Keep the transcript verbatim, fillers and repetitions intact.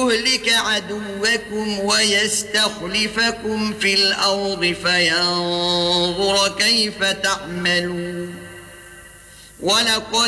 ليهلك عدوكم ويستخلفكم في الأرض فينظر كيف تعملون ولقد